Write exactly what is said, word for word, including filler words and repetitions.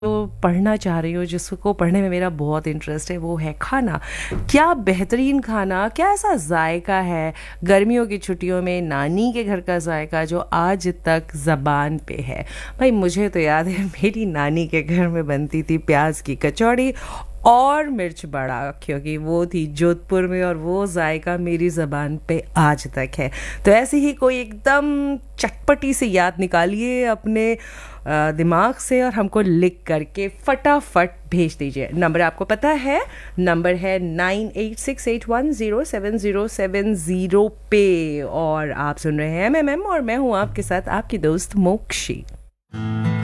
जो पढ़ना चाह रही हूँ, जिसको पढ़ने में मेरा बहुत इंटरेस्ट है, वो है खाना। क्या बेहतरीन खाना, क्या ऐसा जायका है गर्मियों की छुट्टियों में नानी के घर का जायका जो आज तक ज़बान पे है। भाई मुझे तो याद है मेरी नानी के घर में बनती थी प्याज की कचौड़ी और मिर्च बड़ा, क्योंकि वो थी जोधपुर में और वो जायका मेरी ज़बान पे आज तक है। तो ऐसे ही कोई एकदम चटपटी सी याद निकालिए अपने अ, दिमाग से और हमको लिख करके फटाफट भेज दीजिए। नंबर आपको पता है, नंबर है nine eight six eight one zero seven zero seven zero पे। और आप सुन रहे हैं एम एम एम और मैं हूँ आपके साथ आपकी दोस्त मोक्षी।